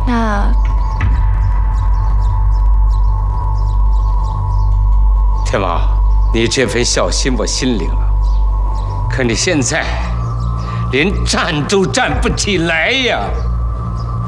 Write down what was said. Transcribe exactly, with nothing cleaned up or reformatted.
那天王，你这份孝心我心领了，可你现在连站都站不起来呀！